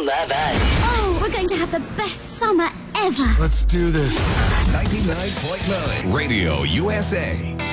11. Oh, we're going to have the best summer ever. Let's do this. 99.9 Radio USA.